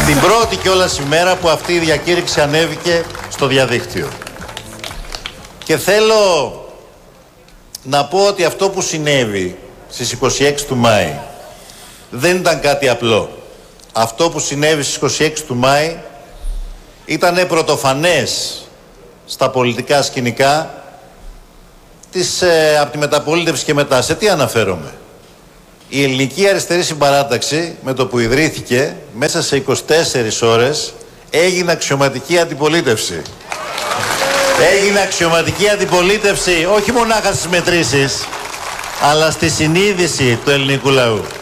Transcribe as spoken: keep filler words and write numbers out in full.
Την πρώτη κιόλας ημέρα που αυτή η διακήρυξη ανέβηκε στο διαδίκτυο. Και θέλω να πω ότι αυτό που συνέβη στις είκοσι έξι του Μάη δεν ήταν κάτι απλό. Αυτό που συνέβη στις είκοσι έξι του Μάη ήταν πρωτοφανές στα πολιτικά σκηνικά της, ε, από τη μεταπολίτευση και μετά. Σε τι αναφέρομαι? Η Ελληνική Αριστερή Συμπαράταξη, με το που ιδρύθηκε, μέσα σε είκοσι τέσσερις ώρες έγινε αξιωματική αντιπολίτευση. Έγινε αξιωματική αντιπολίτευση όχι μονάχα στις μετρήσεις, αλλά στη συνείδηση του ελληνικού λαού.